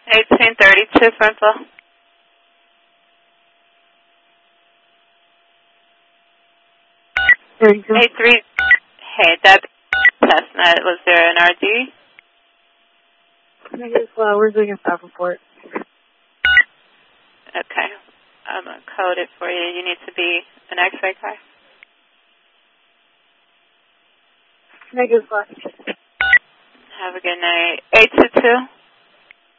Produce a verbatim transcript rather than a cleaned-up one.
eighteen thirty-two, Frontal. thirty-two. Hey, three. Hey, that Cessna, was there an R D? Negative, uh, we're doing a staff report. Okay. I'm going to code it for you. You need to be an X-ray car? Negative, uh, Have a good night. eight two two.